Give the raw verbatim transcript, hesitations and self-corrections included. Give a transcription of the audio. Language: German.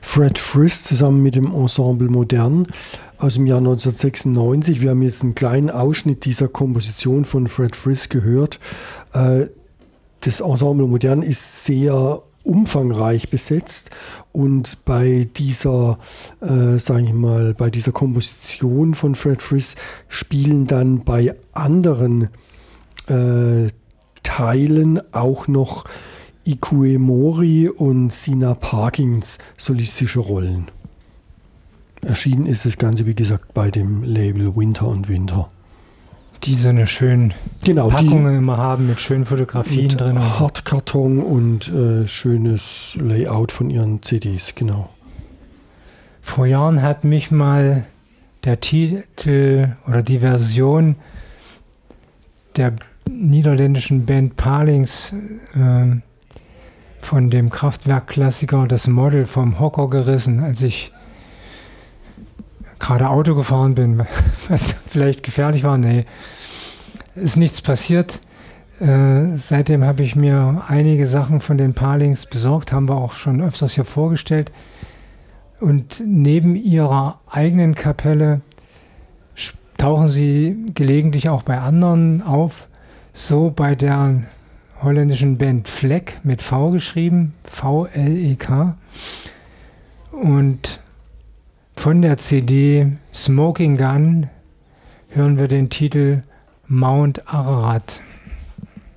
Fred Frith zusammen mit dem Ensemble Modern aus dem Jahr neunzehnhundertsechsundneunzig. Wir haben jetzt einen kleinen Ausschnitt dieser Komposition von Fred Frith gehört. Das Ensemble Modern ist sehr umfangreich besetzt und bei dieser, äh, sage ich mal, bei dieser Komposition von Fred Frith spielen dann bei anderen äh, Teilen auch noch Ikue Mori und Sina Parkins solistische Rollen. Erschienen ist das Ganze, wie gesagt, bei dem Label Winter und Winter. Die so eine schöne genau, Packungen immer haben mit schönen Fotografien mit drin. Hartkarton und äh, schönes Layout von ihren C Ds, genau. Vor Jahren hat mich mal der Titel oder die Version der niederländischen Band Palings äh, von dem Kraftwerk-Klassiker Das Model vom Hocker gerissen, als ich gerade Auto gefahren bin, was vielleicht gefährlich war. Nee, ist nichts passiert. Äh, seitdem habe ich mir einige Sachen von den Palings besorgt, haben wir auch schon öfters hier vorgestellt. Und neben ihrer eigenen Kapelle tauchen sie gelegentlich auch bei anderen auf. So bei der holländischen Band Vlek mit V geschrieben, V L E K. Und von der C D Smoking Gun hören wir den Titel Mount Ararat.